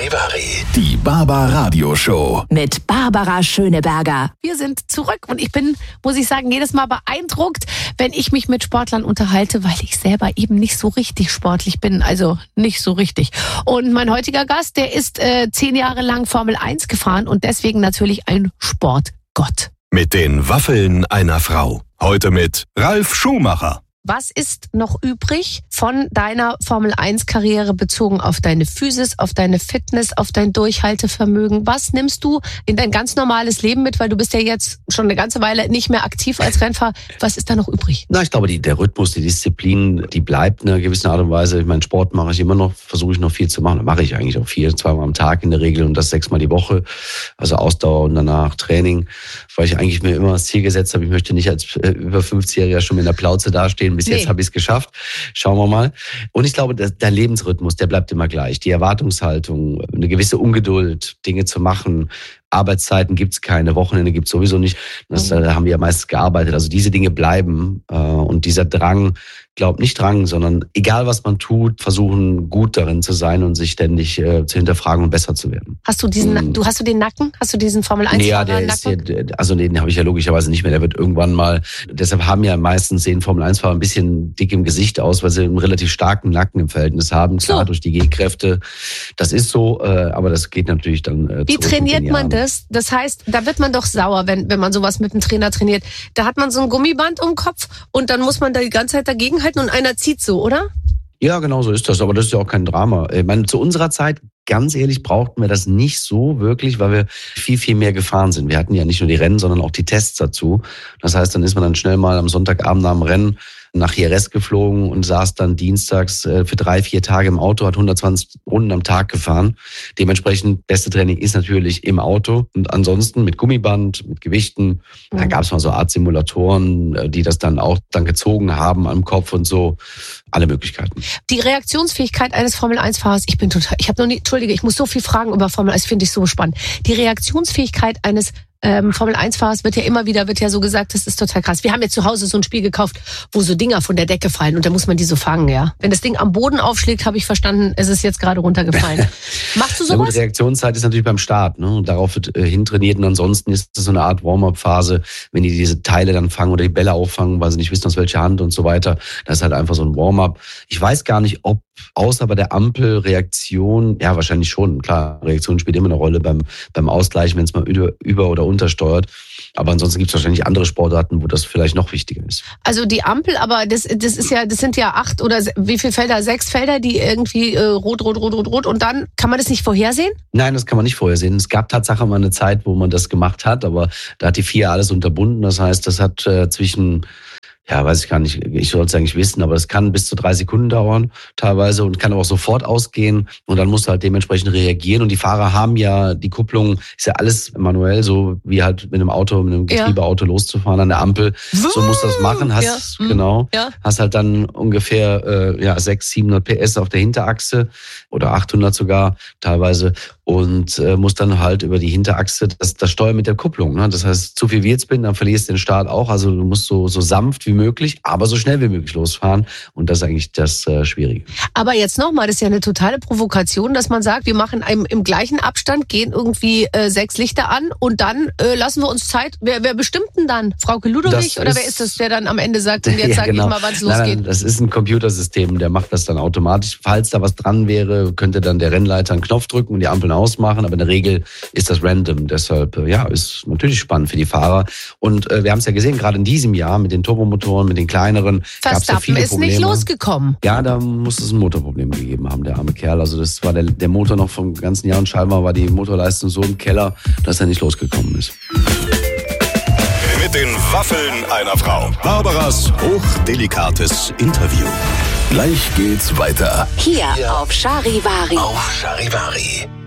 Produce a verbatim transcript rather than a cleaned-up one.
Charivari, die Barbara-Radio-Show. Mit Barbara Schöneberger. Wir sind zurück und ich bin, muss ich sagen, jedes Mal beeindruckt, wenn ich mich mit Sportlern unterhalte, weil ich selber eben nicht so richtig sportlich bin. Also nicht so richtig. Und mein heutiger Gast, der ist äh, zehn Jahre lang Formel eins gefahren und deswegen natürlich ein Sportgott. Mit den Waffeln einer Frau. Heute mit Ralf Schumacher. Was ist noch übrig von deiner Formel eins Karriere bezogen auf deine Physis, auf deine Fitness, auf dein Durchhaltevermögen? Was nimmst du in dein ganz normales Leben mit? Weil du bist ja jetzt schon eine ganze Weile nicht mehr aktiv als Rennfahrer. Was ist da noch übrig? Na, ich glaube, die, der Rhythmus, die Disziplin, die bleibt in einer gewissen Art und Weise. Ich meine, Sport mache ich immer noch, versuche ich noch viel zu machen. Da mache ich eigentlich auch viel, zweimal am Tag in der Regel und das sechsmal die Woche. Also Ausdauer und danach Training. Weil ich eigentlich mir immer das Ziel gesetzt habe, ich möchte nicht als äh, über fünfzigjähriger schon mit einer Plauze dastehen. Bis nee. Jetzt habe ich es geschafft. Schauen wir mal. Und ich glaube, der, der Lebensrhythmus, der bleibt immer gleich. Die Erwartungshaltung, eine gewisse Ungeduld, Dinge zu machen. Arbeitszeiten gibt's keine, Wochenende gibt's sowieso nicht. Das äh, haben wir ja meistens gearbeitet. Also diese Dinge bleiben äh, und dieser Drang, glaub nicht Drang, sondern egal was man tut, versuchen gut darin zu sein und sich ständig äh, zu hinterfragen und besser zu werden. Hast du diesen, hm. du hast du den Nacken? Hast du diesen Formel eins Ja, der ist ja, also den habe ich ja logischerweise nicht mehr. Der wird irgendwann mal. Deshalb haben ja meistens sehen Formel eins Fahrer ein bisschen dick im Gesicht aus, weil sie einen relativ starken Nacken im Verhältnis haben. Klar, so. Durch die G-Kräfte. Das ist so, äh, aber das geht natürlich dann. Äh, Wie trainiert man das? Das heißt, da wird man doch sauer, wenn, wenn man sowas mit einem Trainer trainiert. Da hat man so ein Gummiband um den Kopf und dann muss man da die ganze Zeit dagegenhalten und einer zieht so, oder? Ja, genau so ist das. Aber das ist ja auch kein Drama. Ich meine, zu unserer Zeit, ganz ehrlich, brauchten wir das nicht so wirklich, weil wir viel, viel mehr gefahren sind. Wir hatten ja nicht nur die Rennen, sondern auch die Tests dazu. Das heißt, dann ist man dann schnell mal am Sonntagabend nach dem Rennen nach Jerez geflogen und saß dann dienstags für drei, vier Tage im Auto, hat hundertzwanzig Runden am Tag gefahren. Dementsprechend, beste Training ist natürlich im Auto und ansonsten mit Gummiband, mit Gewichten. Mhm. Da gab es mal so Art Simulatoren, die das dann auch dann gezogen haben am Kopf und so. Alle Möglichkeiten. Die Reaktionsfähigkeit eines Formel eins Fahrers, ich bin total, ich habe noch nie, Entschuldige, ich muss so viel fragen über Formel eins, finde ich so spannend. Die Reaktionsfähigkeit eines Ähm, Formel eins Fahrers wird ja immer wieder, wird ja so gesagt, das ist total krass. Wir haben jetzt zu Hause so ein Spiel gekauft, wo so Dinger von der Decke fallen und da muss man die so fangen, ja. Wenn das Ding am Boden aufschlägt, habe ich verstanden, es ist jetzt gerade runtergefallen. Machst du sowas? Die Reaktionszeit ist natürlich beim Start, ne? Und darauf wird äh, hintrainiert und ansonsten ist das so eine Art Warm-up-Phase, wenn die diese Teile dann fangen oder die Bälle auffangen, weil sie nicht wissen, aus welcher Hand und so weiter. Das ist halt einfach so ein Warm-up. Ich weiß gar nicht, ob außer bei der Ampelreaktion, ja wahrscheinlich schon, klar, Reaktion spielt immer eine Rolle beim beim Ausgleich, wenn es mal über, über oder untersteuert. Aber ansonsten gibt es wahrscheinlich andere Sportarten, wo das vielleicht noch wichtiger ist. Also die Ampel, aber das, das ist ja, das sind ja acht oder wie viele Felder? Sechs Felder, die irgendwie äh, rot, rot, rot, rot, rot. Und dann kann man das nicht vorhersehen? Nein, das kann man nicht vorhersehen. Es gab tatsächlich mal eine Zeit, wo man das gemacht hat, aber da hat die F I A alles unterbunden. Das heißt, das hat äh, zwischen Ja, weiß ich gar nicht. Ich sollte es eigentlich wissen, aber es kann bis zu drei Sekunden dauern teilweise und kann aber auch sofort ausgehen und dann musst du halt dementsprechend reagieren und die Fahrer haben ja die Kupplung, ist ja alles manuell, so wie halt mit einem Auto, mit einem Getriebeauto ja. loszufahren an der Ampel. So musst du das machen, hast ja. genau, ja. hast halt dann ungefähr äh, ja sechshundert, siebenhundert P S auf der Hinterachse oder achthundert sogar teilweise und äh, musst dann halt über die Hinterachse das, das Steuern mit der Kupplung. Ne? Das heißt, zu viel Wheelspin, dann verlierst du den Start auch. Also du musst so so sanft wie möglich, aber so schnell wie möglich losfahren. Und das ist eigentlich das äh, Schwierige. Aber jetzt nochmal, das ist ja eine totale Provokation, dass man sagt, wir machen im, im gleichen Abstand, gehen irgendwie äh, sechs Lichter an und dann äh, lassen wir uns Zeit. Wer, wer bestimmt denn dann? Frauke Ludwig? Das oder ist, wer ist das, der dann am Ende sagt, und jetzt ja, sage genau. ich mal, wann es losgeht? Nein, nein, das ist ein Computersystem, der macht das dann automatisch. Falls da was dran wäre, könnte dann der Rennleiter einen Knopf drücken und die Ampeln ausmachen. Aber in der Regel ist das random. Deshalb, äh, ja, ist natürlich spannend für die Fahrer. Und äh, wir haben es ja gesehen, gerade in diesem Jahr mit den Turbomotoren, mit den kleineren, gab es ja viele ist Probleme. Nicht losgekommen. Ja, da muss es ein Motorproblem gegeben haben, der arme Kerl. Also das war der, der Motor noch vom ganzen Jahr und scheinbar war die Motorleistung so im Keller, dass er nicht losgekommen ist. Mit den Waffeln einer Frau. Barbaras hochdelikates Interview. Gleich geht's weiter. Hier, Hier. auf Charivari. Auf Charivari.